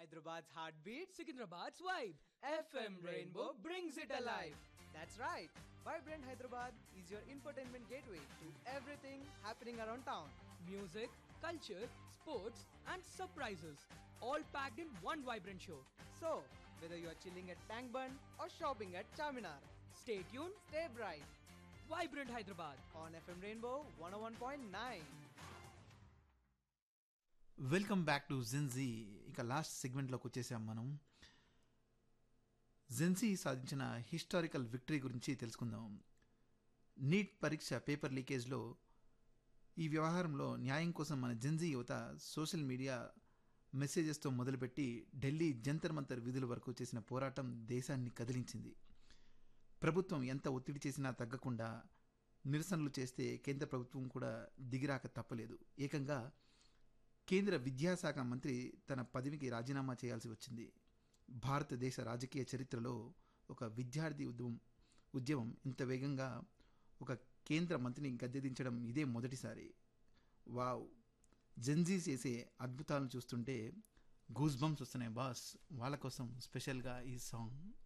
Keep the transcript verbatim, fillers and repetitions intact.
Hyderabad's heartbeat, Secunderabad's vibe. F M Rainbow brings it alive. That's right. Vibrant Hyderabad is your infotainment gateway to everything happening around town. Music, culture, sports, and surprises. All packed in one vibrant show. So, whether you are chilling at Tank Bund or shopping at Charminar, Stay tuned. stay bright Vibrant Hyderabad. on F M Rainbow one oh one point nine. Welcome back to Gen Z. ఇక last సెగ్మెంట్లోకి వచ్చేసాం మనం. Gen Z సాధించిన historical victory గురించి తెలుసుకుందాం. Neat పరీక్ష paper లీకేజ్లో ఈ వ్యవహారంలో న్యాయం కోసం మన జెన్జీ యువత సోషల్ మీడియా మెసేజెస్తో మొదలుపెట్టి ఢిల్లీ జంతర్ మంతర్ విధుల వరకు చేసిన పోరాటం దేశాన్ని కదిలించింది. ప్రభుత్వం ఎంత ఒత్తిడి చేసినా తగ్గకుండా నిరసనలు చేస్తే కేంద్ర ప్రభుత్వం కూడా దిగిరాక తప్పలేదు. ఏకంగా కేంద్ర విద్యాశాఖ మంత్రి తన పదవికి రాజీనామా చేయాల్సి వచ్చింది. భారతదేశ రాజకీయ చరిత్రలో ఒక విద్యార్థి ఉద్యమం ఉద్యమం ఇంత వేగంగా ఒక కేంద్ర మంత్రిని గద్దెదించడం ఇదే మొదటిసారి. వావ్, జెన్జీ చేసే అద్భుతాలను చూస్తుంటే గూస్ బంప్స్ వస్తున్నాయి బాస్. వాళ్ళ కోసం స్పెషల్గా ఈ సాంగ్.